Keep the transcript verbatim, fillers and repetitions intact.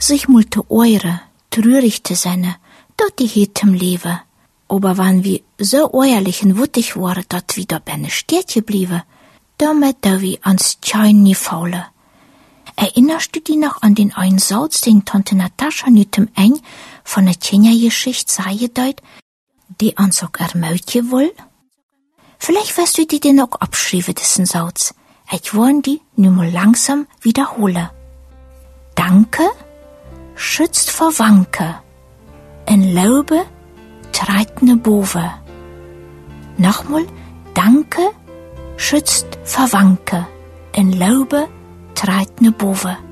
sich multe eure, trürigte seine, dort die hitem Lewe. Aber wann wir so eierlich und wuttig waren, dat wieder bei ne Städtje bliebe, damit da wie ans Tschein nie faule. Erinnerst du dich noch an den einen Satz, den Tante Natascha nütem eng von der Tjenja-Geschichte sei deut, die ans auch ermötje woll? Vielleicht wirst du die den auch abschreiben, diesen Satz. Ich wollen die nur mal langsam wiederhole. Danke schützt vor Wanke, en Laube treit ne Bove. Nochmal, Danke schützt vor Wanke, en Laube treit ne Bove.